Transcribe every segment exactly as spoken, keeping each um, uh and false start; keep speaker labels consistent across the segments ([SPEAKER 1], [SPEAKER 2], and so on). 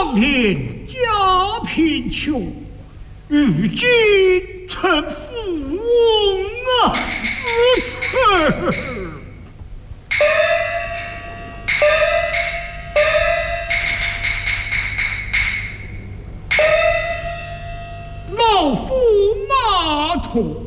[SPEAKER 1] 当年家贫穷，如今成富翁啊！老夫马童，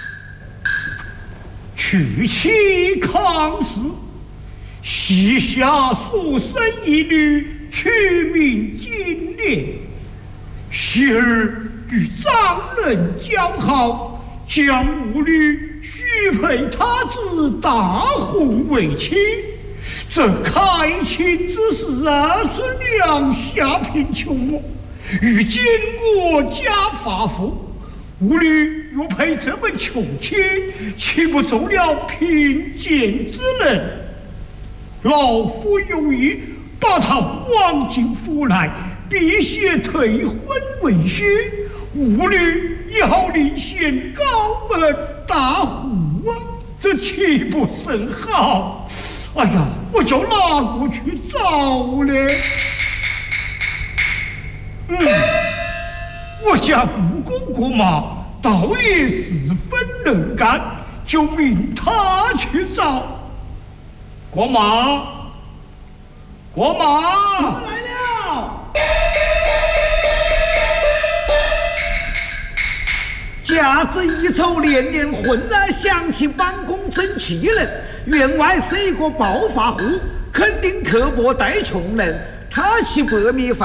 [SPEAKER 1] 娶妻康氏，膝下所生一女，取名金莲。昔日与丈人交好，将吾女许配他之大婚为妻。这开亲之时啊，是两下贫穷哦。如今我家发富，吾女若配这门穷妻，岂不做了贫贱之人？老夫有意把她往进府来，避邪退婚为婿，吾女也好领衔高门大户啊，这岂不甚好？哎呀，我叫哪个去找呢？嗯，我家姑公国妈倒也十分能干，就命他去找。国妈，国妈，
[SPEAKER 2] 我来了。家子一筹连连混啊，想起帮工争气人，员外是一个暴发户，肯定刻薄待穷人，他吃白米饭。